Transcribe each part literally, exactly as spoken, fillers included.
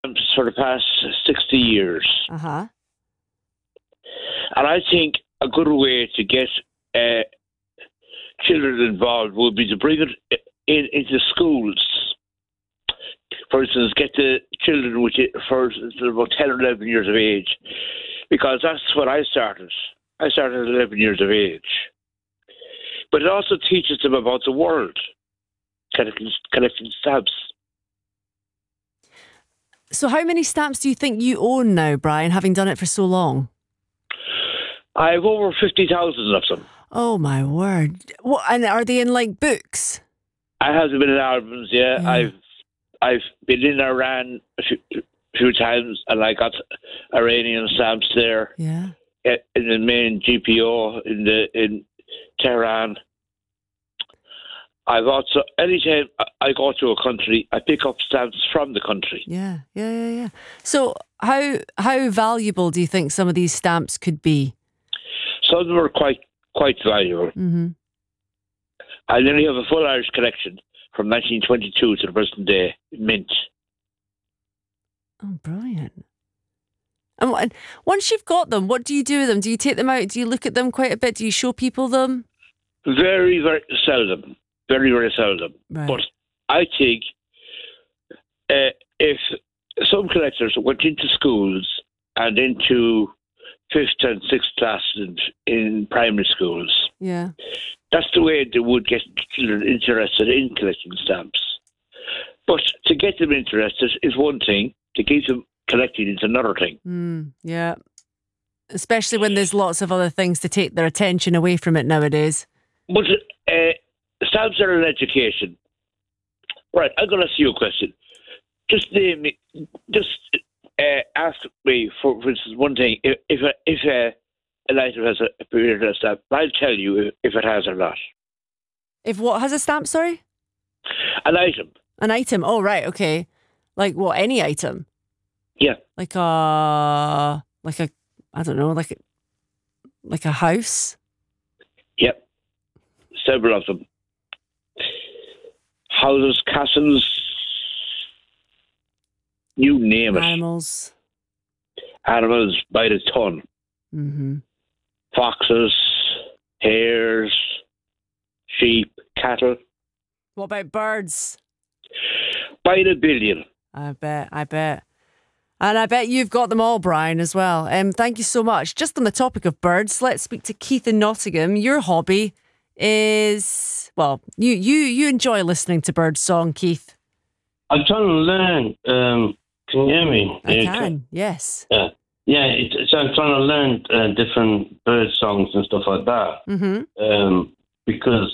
for the past sixty years. Uh-huh. And I think a good way to get uh, children involved would be to bring it in, into schools. For instance, get the children which for about ten or eleven years of age, because that's when I started. I started at eleven years of age. But it also teaches them about the world, collecting, collecting stamps. So how many stamps do you think you own now, Brian, having done it for so long? I have over fifty thousand of them. Oh, my word. What, and are they in, like, books? I have them in albums, yeah. Yeah. I've I've been in Iran a few, a few times, and I got Iranian stamps there. Yeah. In the main G P O in the in Tehran. I've also, anytime I go to a country, I pick up stamps from the country. Yeah, yeah, yeah, yeah. So how how valuable do you think some of these stamps could be? Some of them are quite quite valuable. Mm-hmm. I nearly have a full Irish collection from nineteen twenty-two to the present day, mint. Oh, brilliant. And what, once you've got them, what do you do with them? Do you take them out? Do you look at them quite a bit? Do you show people them? Very, very seldom. Very, very seldom. Right. But I think uh, if some collectors went into schools and into fifth and sixth class in, in primary schools, Yeah. that's the way they would get children interested in collecting stamps. But to get them interested is one thing. To keep them collecting is another thing. Mm, yeah. Especially when there's lots of other things to take their attention away from it nowadays. But uh, stamps are an education. Right, I'm going to ask you a question. Just name me, just uh, ask me, for, for instance, one thing. If if, a, if a, an item has a period of stamp, I'll tell you if, if it has or not. If what has a stamp, sorry? An item. An item. Oh, right, okay. Like what, any item? Yeah. Like a, like a, I don't know, like a, like a house? Yep. Several of them. Houses, castles, you name it. Animals. Animals by the ton. Mm-hmm. Foxes, hares, sheep, cattle. What about birds? By the billion. I bet, I bet. And I bet you've got them all, Brian, as well. Um, thank you so much. Just on the topic of birds, let's speak to Keith in Nottingham. Your hobby is, well, you you you enjoy listening to bird song, Keith. I'm trying to learn. Um, can you hear me? I Yeah, can, yes. Yeah, yeah. It, so I'm trying to learn uh, different bird songs and stuff like that. Mm-hmm. Um, because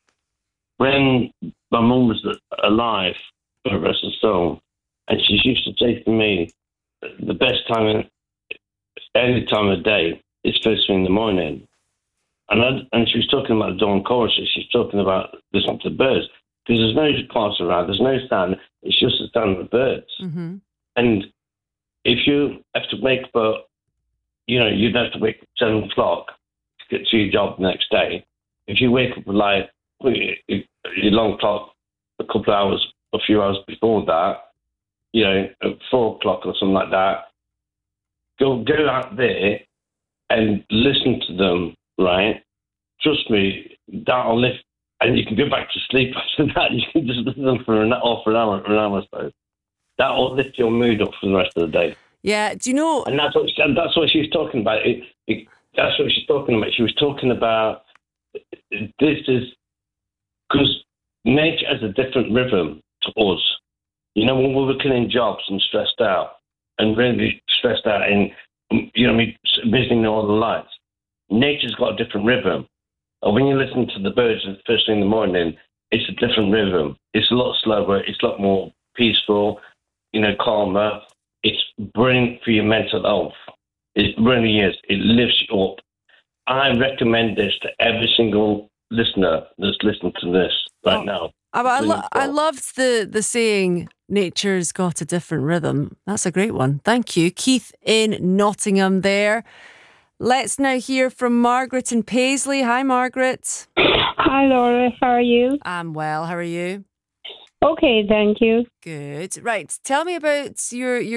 when my mum was alive, for the rest of the soul, and she used to say to me, the best time, any time of day, is first thing in the morning. And I, and she was talking about the dawn chorus. She's talking about listening to the birds. Because there's no class around, there's no stand, it's just a stand of birds. Mm-hmm. And if you have to wake up, you know, you'd have to wake up at seven o'clock to get to your job the next day. If you wake up like your long clock a couple of hours, a few hours before that, you know, at four o'clock or something like that, go go out there and listen to them, right? Trust me, that'll lift, and you can go back to sleep after that. You can just listen to them for an hour, for an hour, for an hour or so. That'll lift your mood up for the rest of the day. Yeah, do you know? And that's what she, and that's what she was talking about. It, it, that's what she's talking about. She was talking about this is because nature has a different rhythm to us. You know, when we're working in jobs and stressed out, and really stressed out in, you know, me visiting all the lights, nature's got a different rhythm. And when you listen to the birds the first thing in the morning, it's a different rhythm. It's a lot slower. It's a lot more peaceful, you know, calmer. It's brilliant for your mental health. It really is. It lifts you up. I recommend this to every single listener that's listening to this right oh, now. I, I, lo- I loved the, the saying, nature's got a different rhythm. That's a great one. Thank you. Keith in Nottingham there. Let's now hear from Margaret in Paisley. Hi, Margaret. Hi, Laura. How are you? I'm well. How are you? Okay, thank you. Good. Right. Tell me about your your